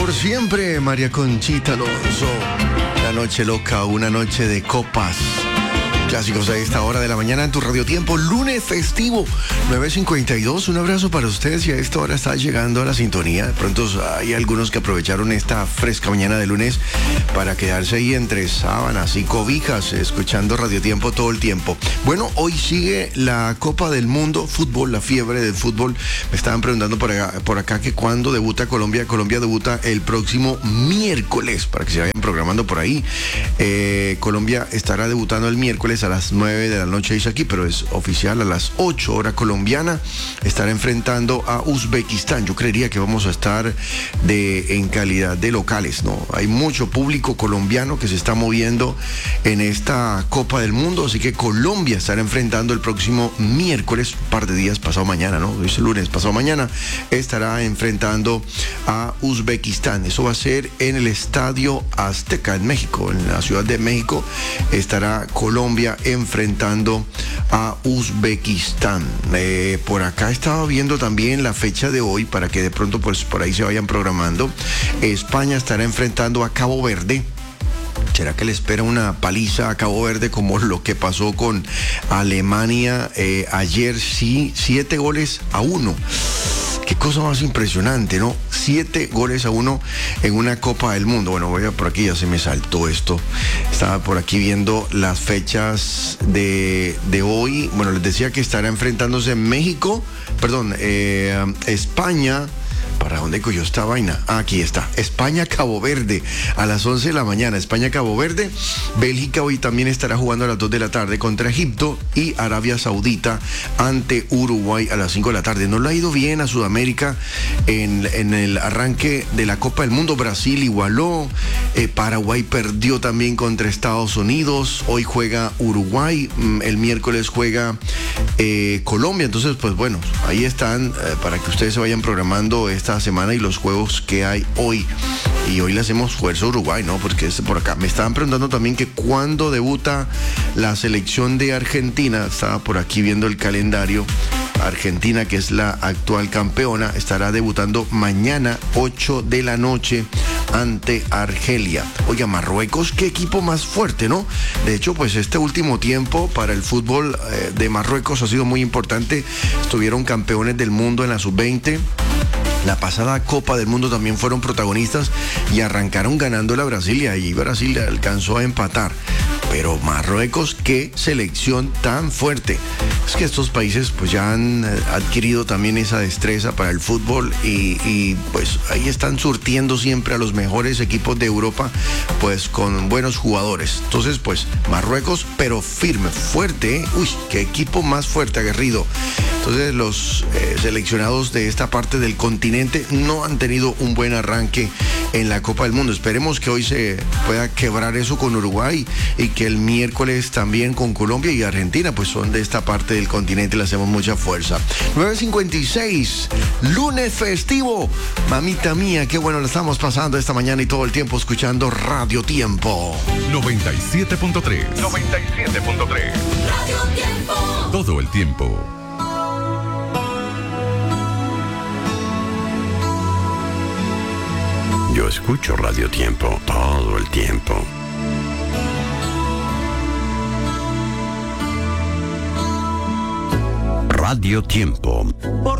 por siempre, María Conchita Alonso. La noche loca, una noche de copas. Clásicos a esta hora de la mañana en tu Radio Tiempo, lunes festivo, 9:52. Un abrazo para ustedes y a esta hora está llegando a la sintonía. De pronto hay algunos que aprovecharon esta fresca mañana de lunes para quedarse ahí entre sábanas y cobijas, escuchando Radio Tiempo todo el tiempo. Bueno, hoy sigue la Copa del Mundo, fútbol, la fiebre del fútbol. Me estaban preguntando por acá que cuándo debuta Colombia. Colombia debuta el próximo miércoles, para que se vayan programando por ahí. Colombia estará debutando el miércoles a las 9 de la noche, dice aquí, pero es oficial, a las 8 hora colombiana. Estará enfrentando a Uzbekistán. Yo creería que vamos a estar en calidad de locales, ¿no? Hay mucho público colombiano que se está moviendo en esta Copa del Mundo, así que Colombia estará enfrentando el próximo miércoles, un par de días, pasado mañana, ¿no? Hoy es el lunes, pasado mañana, estará enfrentando a Uzbekistán. Eso va a ser en el Estadio Azteca, en México, en la Ciudad de México. Estará Colombia enfrentando a Uzbekistán. Por acá estaba viendo también la fecha de hoy para que de pronto pues por ahí se vayan programando. España estará enfrentando a Cabo Verde. ¿Será que le espera una paliza a Cabo Verde como lo que pasó con Alemania ayer? Sí, 7-1. Qué cosa más impresionante, ¿no? 7-1 en una Copa del Mundo. Bueno, voy a por aquí, ya se me saltó esto. Estaba por aquí viendo las fechas de hoy. Bueno, les decía que estará enfrentándose México, España. ¿Para dónde cogió esta vaina? Aquí está. España-Cabo Verde a las 11 de la mañana. España-Cabo Verde. Bélgica hoy también estará jugando a las 2 de la tarde contra Egipto, y Arabia Saudita ante Uruguay a las 5 de la tarde. No le ha ido bien a Sudamérica en el arranque de la Copa del Mundo. Brasil igualó. Paraguay perdió también contra Estados Unidos. Hoy juega Uruguay. El miércoles juega Colombia. Entonces, pues bueno, ahí están para que ustedes se vayan programando esta semana y los juegos que hay hoy. Y hoy le hacemos fuerza a Uruguay, ¿no? Porque por acá. Me estaban preguntando también que cuándo debuta la selección de Argentina. Estaba por aquí viendo el calendario. Argentina, que es la actual campeona, estará debutando mañana 8 de la noche ante Argelia. Oiga, Marruecos, qué equipo más fuerte, ¿no? De hecho, pues este último tiempo para el fútbol de Marruecos ha sido muy importante. Estuvieron campeones del mundo en la sub-20. La pasada Copa del Mundo también fueron protagonistas y arrancaron ganando a Brasil, y ahí Brasil alcanzó a empatar. Pero Marruecos, qué selección tan fuerte. Es que estos países pues ya han adquirido también esa destreza para el fútbol y pues ahí están surtiendo siempre a los mejores equipos de Europa pues con buenos jugadores. Entonces pues Marruecos, pero firme, fuerte, ¿eh? Uy, qué equipo más fuerte, aguerrido. Entonces los seleccionados de esta parte del continente no han tenido un buen arranque en la Copa del Mundo. Esperemos que hoy se pueda quebrar eso con Uruguay y que el miércoles también con Colombia y Argentina, pues son de esta parte del continente, le hacemos mucha fuerza. 9:56, lunes festivo. Mamita mía, qué bueno la estamos pasando esta mañana y todo el tiempo escuchando Radio Tiempo. 97.3. 97.3. Radio Tiempo. Todo el tiempo. Yo escucho Radio Tiempo todo el tiempo. Radio Tiempo.